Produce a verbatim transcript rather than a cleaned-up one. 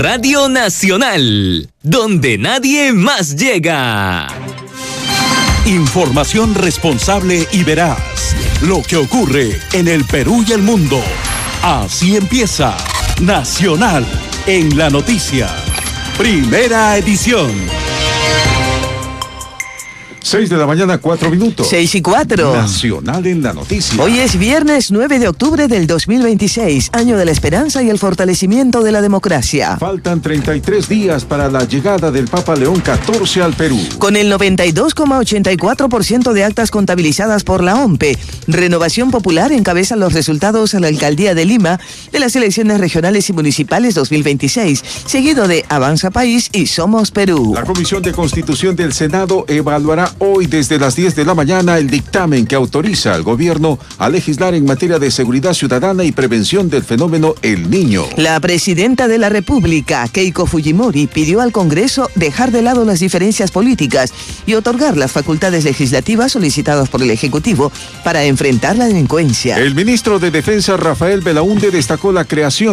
Radio Nacional, donde nadie más llega. Información responsable y veraz. Lo que ocurre en el Perú y el mundo. Así empieza Nacional en la Noticia. Primera edición. Seis de la mañana, cuatro minutos. Seis y cuatro. Nacional en la Noticia. Hoy es viernes nueve de octubre del dos mil veintiséis, año de la esperanza y el fortalecimiento de la democracia. Faltan treinta y tres días para la llegada del Papa León catorce al Perú. Con el noventa y dos coma ochenta y cuatro por ciento de actas contabilizadas por la O M P E, Renovación Popular encabeza los resultados a la Alcaldía de Lima de las elecciones regionales y municipales dos mil veintiséis, seguido de Avanza País y Somos Perú. La Comisión de Constitución del Senado evaluará hoy desde las diez de la mañana el dictamen que autoriza al gobierno a legislar en materia de seguridad ciudadana y prevención del fenómeno El Niño. La presidenta de la República, Keiko Fujimori, pidió al Congreso dejar de lado las diferencias políticas y otorgar las facultades legislativas solicitadas por el Ejecutivo para enfrentar la delincuencia. El ministro de Defensa, Rafael Belaúnde, destacó la creación